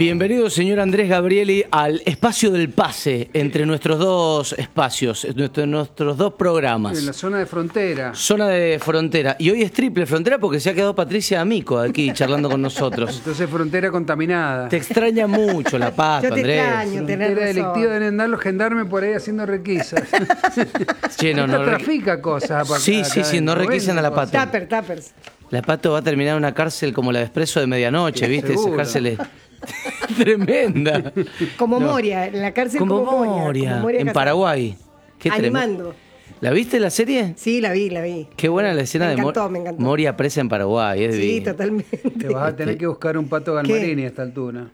Bienvenido, señor Andrés Gabrieli, al espacio del pase entre nuestros dos espacios, nuestros dos programas. En la zona de frontera. Zona de frontera. Y hoy es triple frontera porque se ha quedado Patricia Amico aquí charlando con nosotros. Entonces frontera contaminada. Te extraña mucho la Pato, Yo te Andrés. extraño, tenés Frontera razón. delictiva, deben andar los gendarmes por ahí haciendo requisas. Che, no, no, trafica cosas. Sí, no requisan a la Pato. Tuppers. La Pato va a terminar en una cárcel como la de Expreso de Medianoche, ¿viste? Esa Seguro. cárcel es tremenda. Como No. Moria, en la cárcel Como como Moria, como Moria en Casal. Paraguay. Qué tremendo. Animando. ¿La viste la serie? Sí, la vi. Qué buena la escena Me de encantó, me encantó. Moria presa en Paraguay. Es Sí, divino. totalmente. Te vas a tener que buscar un Pato Galmarini a esta altura.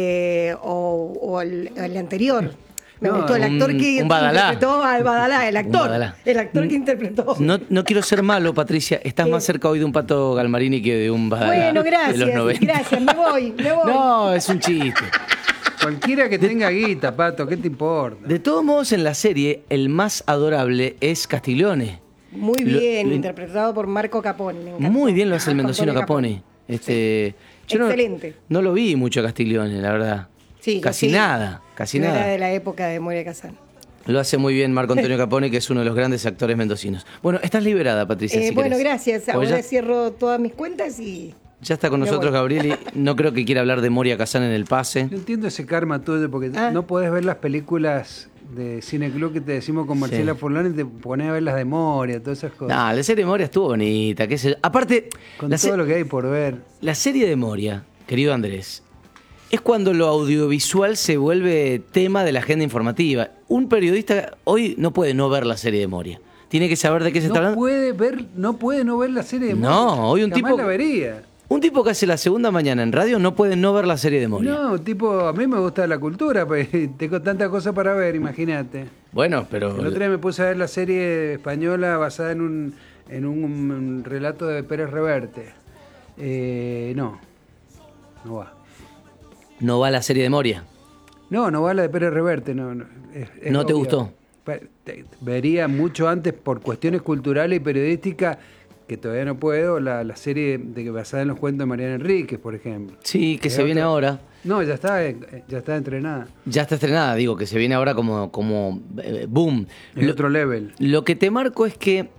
O el anterior. Me No, gustó el actor que un Badalá. interpretó al Badalá, el actor. Badalá. El actor que interpretó. No quiero ser malo, Patricia. Estás más cerca hoy de un Pato Galmarini que de un Badalá. Bueno, de los gracias, 90. gracias, me voy. No, es un chiste. Cualquiera que tenga guita, Pato, ¿qué te importa? De todos modos, en la serie, el más adorable es Castiglione. Muy bien, Lo- interpretado por Marco Capone. Me encantó. Muy bien lo hace el Marco mendocino Antonio Capone. Yo Excelente. No lo vi mucho a Castiglione, la verdad. Sí, yo Casi sí. nada, casi No nada. Era de la época de Moria Casal. Lo hace muy bien Marco Antonio Capone, que es uno de los grandes actores mendocinos. Bueno, estás liberada, Patricia, si Bueno, querés. gracias. Porque Ahora ya, cierro todas mis cuentas y... ya está con me nosotros voy. Gabrieli. No creo que quiera hablar de Moria Casán en el pase. No entiendo ese karma tuyo porque Ah. no podés ver las películas de Cineclub que te decimos con Marcela Sí. Forlán y te pones a ver las de Moria, todas esas cosas. No, la serie de Moria estuvo bonita, qué sé yo. Aparte, Con la, todo se- lo que hay por ver. la serie de Moria, querido Andrés, es cuando lo audiovisual se vuelve tema de la agenda informativa. Un periodista hoy no puede no ver la serie de Moria. Tiene que saber de qué se está No hablando. puede no ver la serie de Moria. No, hoy un Jamás tipo- la vería. Un tipo que hace la segunda mañana en radio no puede no ver la serie de Moria. No, tipo, a mí me gusta la cultura, pues tengo tantas cosas para ver, imagínate. Bueno, pero... El otro día me puse a ver la serie española basada en un relato de Pérez Reverte. No va. No va la serie de Moria. No va la de Pérez Reverte, no. Es ¿No te obvio. gustó? Vería mucho antes por cuestiones culturales y periodísticas, que todavía no puedo, la serie basada en los cuentos de Mariana Enríquez, por ejemplo. Sí, que Es se viene otra. ahora. No, ya está entrenada. Ya está estrenada, digo, que se viene ahora como boom. En otro level. Lo que te marco es que...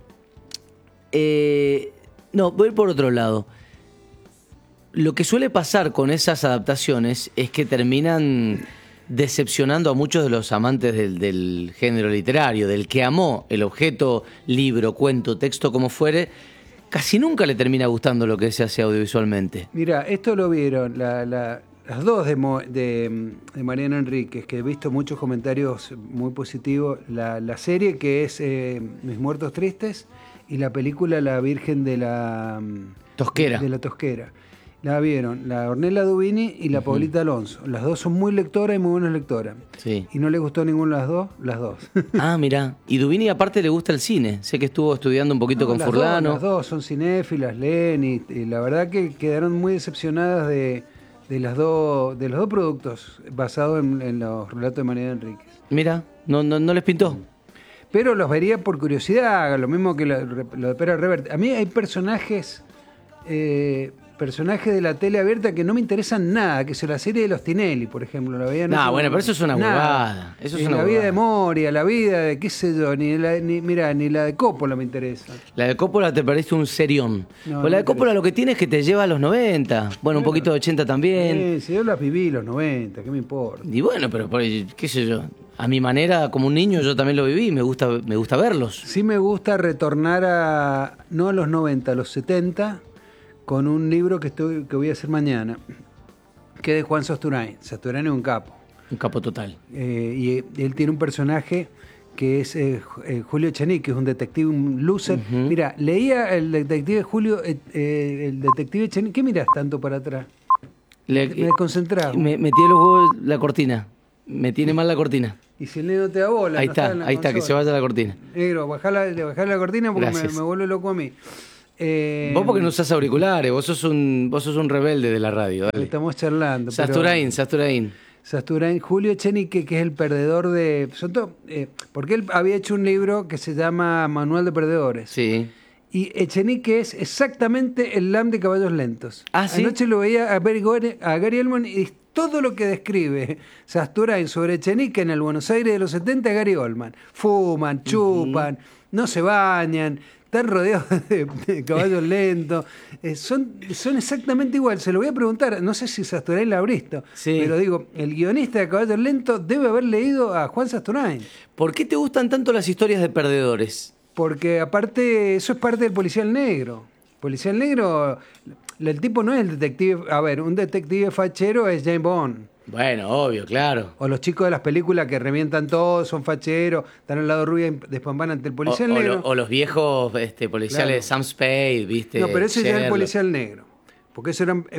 no, voy por otro lado. Lo que suele pasar con esas adaptaciones es que terminan decepcionando a muchos de los amantes del género literario, del que amó el objeto, libro, cuento, texto, como fuere, casi nunca le termina gustando lo que se hace audiovisualmente. Mira, esto lo vieron las dos de Mariana Enríquez, que he visto muchos comentarios muy positivos. La serie que es Mis Muertos Tristes y la película La Virgen de la Tosquera. De la Tosquera. La vieron la Ornella Dubini y la Paulita Alonso. Las dos son muy lectoras y muy buenas lectoras. Sí. ¿Y no les gustó ninguna de las dos? Las dos. Ah, mirá. Y Dubini aparte le gusta el cine. Sé que estuvo estudiando un poquito con las Furlano. Las dos son cinéfilas, leen y la verdad que quedaron muy decepcionadas de los dos productos basados en los relatos de Mariana Enríquez. Mira, no les pintó. Pero los vería por curiosidad, lo mismo que lo de Pérez Reverte. A mí hay personajes de la tele abierta que no me interesan nada, que es la serie de los Tinelli, por ejemplo. La veía No, bueno, pero eso es una nada. huevada. Eso es Ni una la vida huevada. de Moria, la vida de qué sé yo, ni la de Coppola me interesa. La de Coppola te parece un serión. No, Pues la de no Coppola interesa. lo que tiene es que te lleva a los 90. Bueno, un poquito de 80 también. Si yo las viví los 90, ¿qué me importa? Y bueno, pero qué sé yo. A mi manera, como un niño, yo también lo viví. Me gusta verlos. Sí me gusta retornar no a los 90, a los 70, con un libro que voy a hacer mañana, que es de Juan Sasturain. Sasturain es un capo. Un capo total. Y él tiene un personaje que es Julio Echenique, que es un detective, un loser. Mira, leía el detective Julio, el detective Echenique. ¿Qué miras tanto para atrás? Me desconcentraba. Me metí los huevos la cortina. Me tiene mal la cortina. Y si el negro te da bola, Ahí no está, en la que se consola. vaya la cortina. Negro, bajala la cortina porque Gracias. me vuelve loco a mí. Vos porque no usás auriculares, vos sos un rebelde de la radio. Dale. Estamos charlando. Sasturain. Sasturain, Julio Echenique, que es el perdedor de... porque él había hecho un libro que se llama Manual de Perdedores. Sí. Y Echenique es exactamente el LAM de Caballos Lentos. Ah, ¿sí? Anoche lo veía a Gary Oldman y todo lo que describe Sasturain sobre Echenique en el Buenos Aires de los 70 es Gary Oldman. Fuman, chupan, no se bañan, están rodeados de caballos lentos. Son exactamente igual. Se lo voy a preguntar, no sé si Sasturain la ha visto, pero digo, el guionista de Caballos Lentos debe haber leído a Juan Sasturain. ¿Por qué te gustan tanto las historias de perdedores? Porque aparte, eso es parte del policial negro. Policial negro, el tipo no es el detective. A ver, un detective fachero es James Bond. Bueno, obvio, claro. O los chicos de las películas que revientan todo, son facheros, están al lado rubia y despampan ante el policial negro. O los viejos policiales, claro. Sam Spade, ¿viste? No, pero ese ya es el Sherlock. policial negro. Porque eso eran,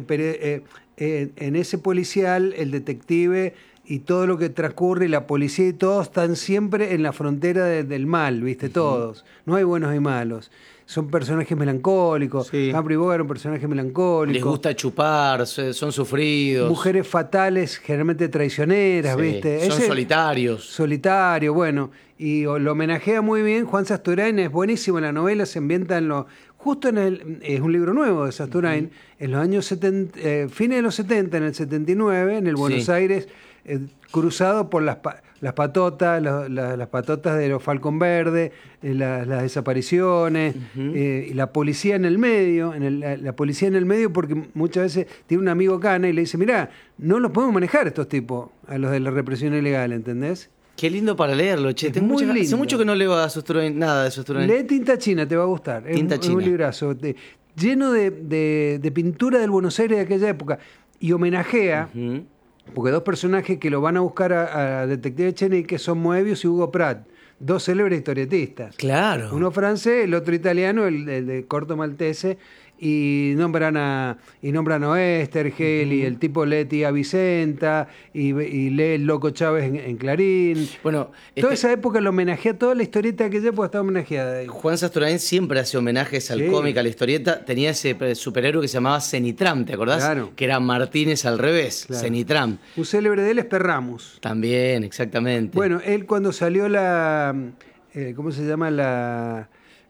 en ese policial, el detective y todo lo que transcurre, y la policía y todos están siempre en la frontera del mal, ¿viste? Todos. No hay buenos y malos. Son personajes melancólicos. Sí. Humphrey Bogart era un personaje melancólico. Les gusta chupar, son sufridos. Mujeres fatales, generalmente traicioneras, Sí. ¿viste? Son solitarios. Solitario, bueno. Y lo homenajea muy bien. Juan Sasturain es buenísimo en la novela, se ambienta en lo... Justo es un libro nuevo de Sasturain, en los años 70, fines de los 70, en el 79, en el Buenos Aires, cruzado por las patotas, las patotas de los Falcon Verde, las desapariciones, y la policía en el medio, la policía en el medio, porque muchas veces tiene un amigo cana y le dice, mirá, no los podemos manejar estos tipos, a los de la represión ilegal, ¿entendés? Qué lindo para leerlo, che. Es muy lindo. Hace mucho que no leo nada de Sasturain. Lee Tinta China, te va a gustar. Tinta Es China. un librazo lleno de pintura del Buenos Aires de aquella época. Y homenajea, porque dos personajes que lo van a buscar a Detective Echenique son Moebius y Hugo Pratt, dos célebres historietistas. Claro. Uno francés, el otro italiano, el de corto maltese, y nombran a Oestergel, y el tipo lee Tía Vicenta, y lee El Loco Chávez en Clarín. Bueno, Toda esa época lo homenajea, toda la historieta de aquella época está homenajeada ahí. Juan Sasturain siempre hace homenajes al cómic, a la historieta. Tenía ese superhéroe que se llamaba Cenitram, ¿te acordás? Claro. Que era Martínez al revés, Claro. Cenitram. Un célebre de él es Perramus. También, exactamente. Bueno, él cuando salió ¿cómo se llama la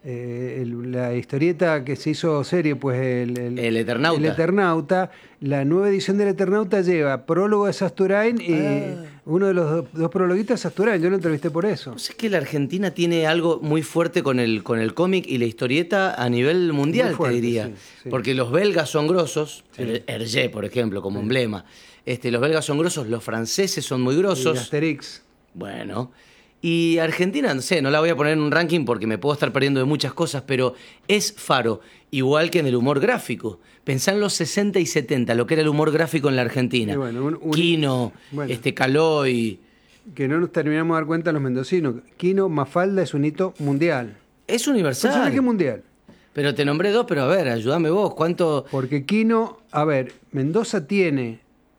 historieta que se hizo serie? Pues El Eternauta. El Eternauta. La nueva edición del Eternauta lleva prólogo de Sasturain y uno de los dos prologuistas es Sasturain. Yo lo entrevisté por eso. No sé, es que la Argentina tiene algo muy fuerte con el cómic y la historieta a nivel mundial, Muy fuerte, te diría. sí. Porque los belgas son grosos, Hergé, por ejemplo, como emblema. Los belgas son grosos, los franceses son muy Y grosos. Asterix. Bueno, y Argentina, no sé, no la voy a poner en un ranking porque me puedo estar perdiendo de muchas cosas, pero es faro, igual que en el humor gráfico. Pensá en los 60 y 70, lo que era el humor gráfico en la Argentina. Y bueno, Quino, bueno. Calói. Que no nos terminamos de dar cuenta los mendocinos. Quino Mafalda es un hito mundial. Es universal. Personaje mundial. Pero te nombré dos, pero a ver, ayúdame vos, ¿cuánto? Porque Quino, a ver, Mendoza tiene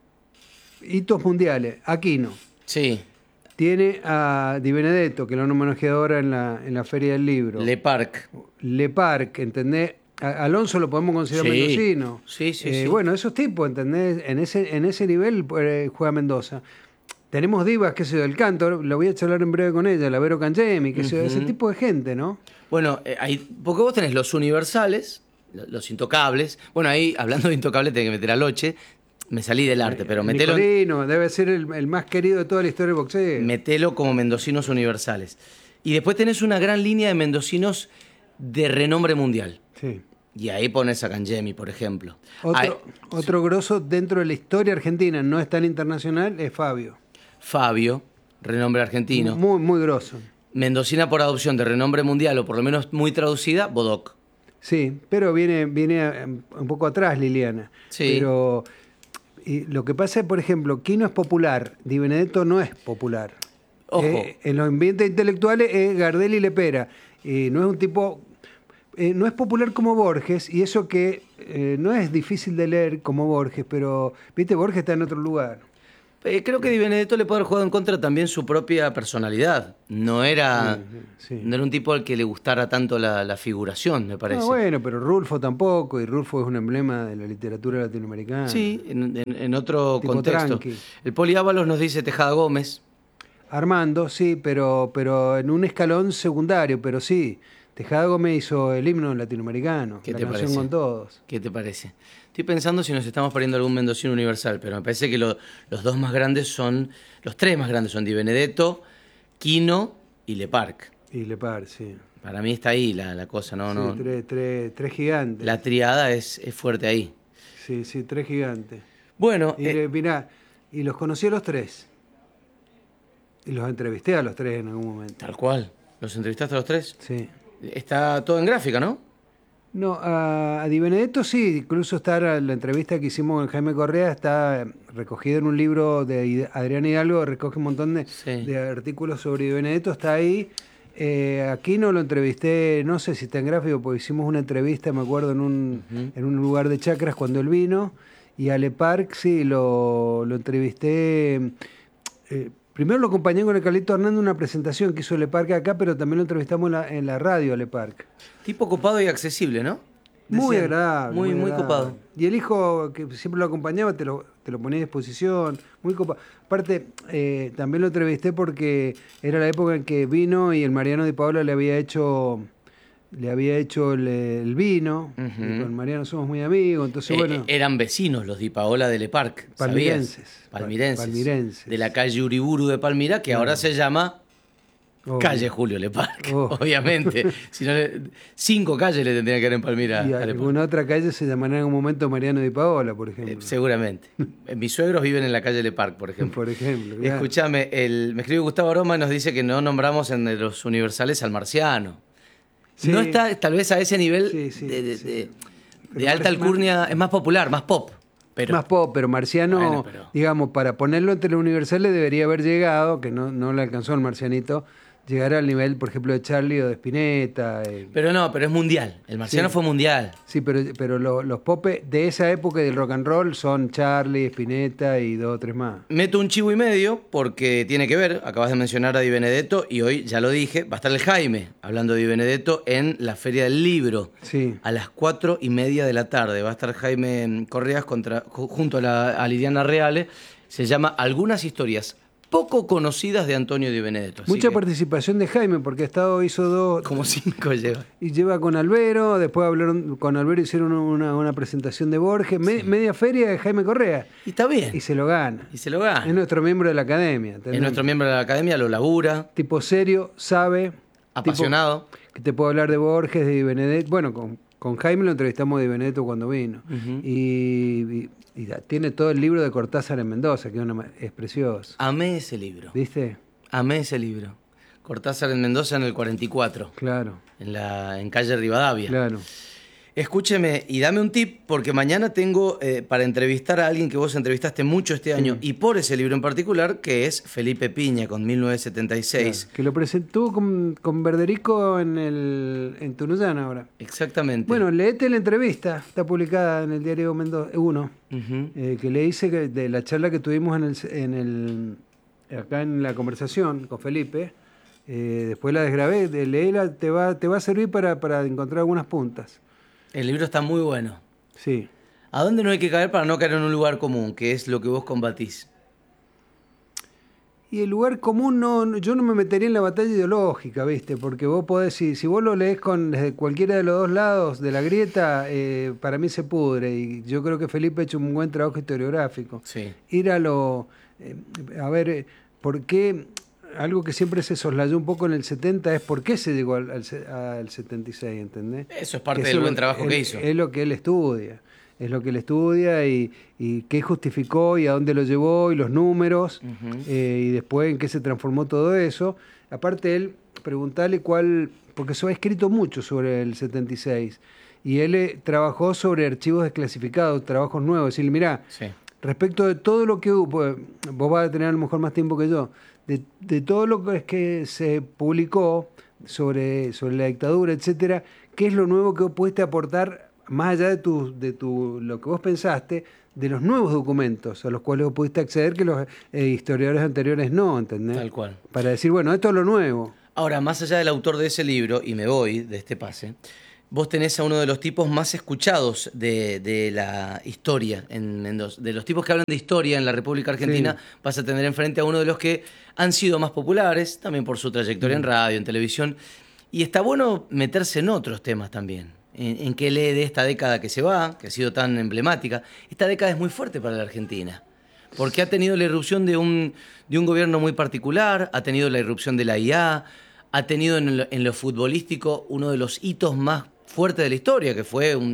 hitos mundiales. A Quino. Sí, Tiene a Di Benedetto, que lo han homenajeado ahora en la Feria del Libro. Le Parc. Le Parc, ¿entendés? Alonso lo podemos considerar Sí. mendocino. Sí. Bueno, esos tipos, ¿entendés? En ese nivel juega Mendoza. Tenemos divas, qué sé yo, del canto, lo voy a charlar en breve con ella, la Vero Cangemi, qué sé yo, ese tipo de gente, ¿no? Bueno, porque vos tenés los universales, los intocables. Bueno, ahí, hablando de intocables, tenés que meter a Loche. Me salí del arte, pero metelo, Nicolino, debe ser el más querido de toda la historia del boxeo. metelo como mendocinos universales. Y después tenés una gran línea de mendocinos de renombre mundial. Sí. Y ahí pones a Cangemi, por ejemplo. Otro grosso dentro de la historia argentina, no es tan internacional, es Fabio. Fabio, renombre argentino. Muy, muy grosso. Mendocina por adopción de renombre mundial, o por lo menos muy traducida, Bodoc. Sí, pero viene un poco atrás Liliana. Sí. Pero lo que pasa es, por ejemplo, Quino es popular, Di Benedetto no es popular. Ojo. En los ambientes intelectuales es Gardel y Lepera. No es un tipo... no es popular como Borges, y eso que no es difícil de leer como Borges, pero, viste, Borges está en otro lugar. Creo que Di Benedetto le puede haber jugado en contra también su propia personalidad. No era un tipo al que le gustara tanto la figuración, me parece. Bueno, pero Rulfo tampoco, y Rulfo es un emblema de la literatura latinoamericana. Sí, en otro Tipo contexto. tranqui. El Poli Ábalos nos dice Tejada Gómez. Armando, sí, pero en un escalón secundario, pero sí. Tejada Gómez hizo el himno latinoamericano, ¿Qué la te canción parece? con todos. ¿Qué te parece? Estoy pensando si nos estamos perdiendo algún mendocino universal, pero me parece que los dos más grandes son, los tres más grandes son Di Benedetto, Quino y Le Parc. Y Le Parc, sí. Para mí está ahí la cosa, ¿no? Sí, No. tres gigantes. La triada es fuerte ahí. Sí, tres gigantes. Bueno, Y mirá, y los conocí a los tres. Y los entrevisté a los tres en algún momento. tal cual. ¿Los entrevistaste a los tres? Sí. Está todo en gráfica, ¿no? No, a Di Benedetto sí, incluso está la entrevista que hicimos con Jaime Correa, está recogido en un libro de Adrián Hidalgo, recoge un montón de artículos sobre Di Benedetto, está ahí. Aquí no lo entrevisté, no sé si está en gráfico, porque hicimos una entrevista, me acuerdo, en un lugar de chacras cuando él vino, y a Le Parc sí, lo entrevisté. Primero lo acompañé con el Carlito Hernández en una presentación que hizo Le Parc acá, pero también lo entrevistamos en la radio a Le Parc. Tipo copado y accesible, ¿no? Muy Decían. agradable. Muy agradable. copado. Y el hijo que siempre lo acompañaba te lo ponía a disposición. Muy copado. Aparte, también lo entrevisté porque era la época en que vino y el Mariano Di Paola le había hecho el vino. Ujú. Y con Mariano somos muy amigos, entonces bueno. Eran vecinos los Di Paola de Le Parc, ¿sabías? Palmirenses. Palmirenses. De la calle Uriburu de Palmira, que ahora se llama Obvio. calle Julio Le Parc, Oh. obviamente. Si no, 5 calles le tendrían que dar en Palmira. Y a Le Parc. alguna otra calle se llamará en algún momento Mariano Di Paola, por ejemplo. Seguramente. Mis suegros viven en la calle Le Parc, por ejemplo. Por ejemplo. Claro. Escúchame, me escribe Gustavo Aroma y nos dice que no nombramos en los universales al marciano. Sí. No está tal vez a ese nivel Sí, de Pero alta más- alcurnia, es más popular, más pop. Pero, Más pop, pero Marciano, Bueno, pero- digamos, para ponerlo entre los universales debería haber llegado, que no le alcanzó el Marcianito, llegar al nivel, por ejemplo, de Charlie o de Spinetta. pero es mundial. El marciano Sí. fue mundial. Sí, pero los popes de esa época y del rock and roll son Charlie, Spinetta y 2 o 3 más. Meto un chivo y medio porque tiene que ver, acabas de mencionar a Di Benedetto y hoy, ya lo dije, va a estar el Jaime hablando de Di Benedetto en la Feria del Libro. Sí. A las 4:30 de la tarde va a estar Jaime Correas junto a Liliana Reale. Se llama Algunas historias poco conocidas de Antonio Di Benedetto. Así Mucha que, participación de Jaime, porque hizo 2... como 5 lleva. Y lleva con Albero, después hablaron con Albero, hicieron una presentación de Borges, media feria de Jaime Correa, Y está bien. y se lo gana. Y se lo gana. Es nuestro miembro de la academia. ¿entendés? Es nuestro miembro de la academia, lo labura, Tipo serio, sabe. apasionado. Tipo que te puedo hablar de Borges, de Di Benedetto. Bueno, con Jaime lo entrevistamos de Di Benedetto cuando vino. Ujú. Y tiene todo el libro de Cortázar en Mendoza, que es precioso. Amé ese libro. ¿Viste? Amé ese libro. Cortázar en Mendoza en el 44, Claro, en calle Rivadavia. claro. Escúcheme y dame un tip, porque mañana tengo para entrevistar a alguien que vos entrevistaste mucho este año, y por ese libro en particular, que es Felipe Piña, con 1976. Claro, que lo presentó con Verderico en Tunuyán ahora. Exactamente. Bueno, leete la entrevista, está publicada en el diario Mendoza 1, Ujú. que le hice de la charla que tuvimos acá en la conversación con Felipe. Después la desgrabé, léela, te va a servir para encontrar algunas puntas. El libro está muy bueno. Sí. ¿A dónde no hay que caer para no caer en un lugar común, que es lo que vos combatís? Y el lugar común, yo no me metería en la batalla ideológica, ¿viste? Porque vos podés, si vos lo lees desde cualquiera de los dos lados de la grieta, para mí se pudre. Y yo creo que Felipe ha hecho un buen trabajo historiográfico. Sí. Ir a ¿por qué? Algo que siempre se soslayó un poco en el 70 es por qué se llegó al 76, ¿entendés? Eso es parte Que del eso buen trabajo que hizo. Es lo que él estudia. Es lo que él estudia y qué justificó y a dónde lo llevó y los números y después en qué se transformó todo eso. Aparte él, preguntarle porque ha escrito mucho sobre el 76 y él trabajó sobre archivos desclasificados, trabajos nuevos. Decirle, mirá, Sí. respecto de todo lo que hubo, pues, vos vas a tener a lo mejor más tiempo que yo, de todo lo que se publicó sobre la dictadura, etcétera, ¿qué es lo nuevo que vos pudiste aportar más allá de lo que vos pensaste, de los nuevos documentos a los cuales vos pudiste acceder que los historiadores anteriores no, ¿entendés? Tal cual. Para decir, bueno, esto es lo nuevo. Ahora, más allá del autor de ese libro, y me voy de este pase, vos tenés a uno de los tipos más escuchados de la historia en Mendoza. De los tipos que hablan de historia en la República Argentina, Sí. vas a tener enfrente a uno de los que han sido más populares, también por su trayectoria en radio, en televisión. Y está bueno meterse en otros temas también. en qué lee de esta década que se va, que ha sido tan emblemática. Esta década es muy fuerte para la Argentina, porque ha tenido la irrupción de un gobierno muy particular, ha tenido la irrupción de la IA, ha tenido en lo futbolístico uno de los hitos más fuertes de la historia, que fue